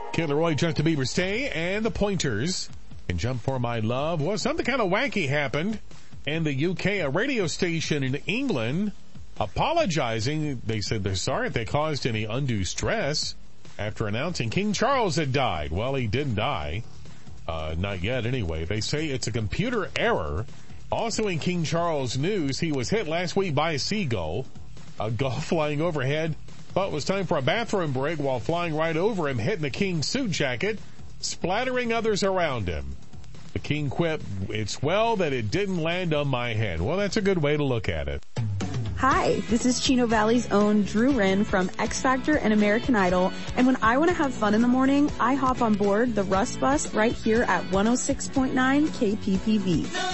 Kid Laroi, Justin Bieber, Stay, and the Pointers. And Jump for My Love. Well, something kind of wacky happened in the UK. A radio station in England apologizing. They said they're sorry if they caused any undue stress after announcing King Charles had died. Well, he didn't die. Not yet anyway. They say it's a computer error. Also in King Charles news, he was hit last week by a seagull. A gull flying overhead thought it was time for a bathroom break while flying right over him, hitting the king's suit jacket, splattering others around him. The king quipped, "It's well that it didn't land on my head." Well, that's a good way to look at it. Hi, this is Chino Valley's own Drew Wren from X Factor and American Idol. And when I want to have fun in the morning, I hop on board the Russ Bus right here at 106.9 KPPV.